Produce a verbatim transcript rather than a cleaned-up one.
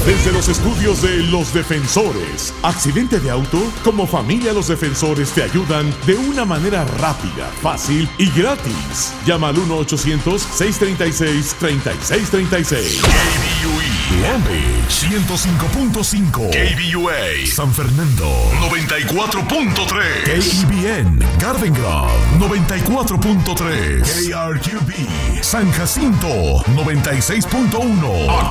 Desde los estudios de Los Defensores. Accidente de auto, como familia Los Defensores te ayudan de una manera rápida, fácil y gratis. Llama al uno ochocientos, seiscientos treinta y seis, treinta y seis treinta y seis. K B U E Long Beach ciento cinco punto cinco, K B U A San Fernando noventa y cuatro punto tres, K E B N Garden Grove noventa y cuatro punto tres, K R Q B San Jacinto noventa y seis punto uno.